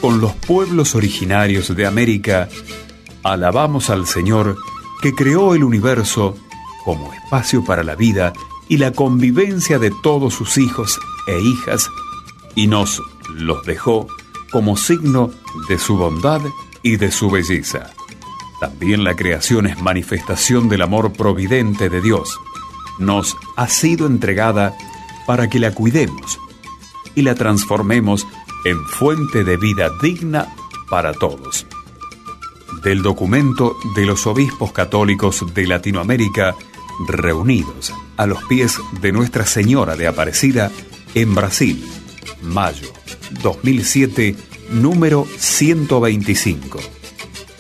con los pueblos originarios de América, alabamos al Señor que creó el universo como espacio para la vida y la convivencia de todos sus hijos e hijas, y nos los dejó como signo de su bondad y de su belleza. También la creación es manifestación del amor providente de Dios. Nos ha sido entregada para que la cuidemos y la transformemos en fuente de vida digna para todos. Del documento de los obispos católicos de Latinoamérica reunidos a los pies de Nuestra Señora de Aparecida en Brasil, mayo 2007, número 125.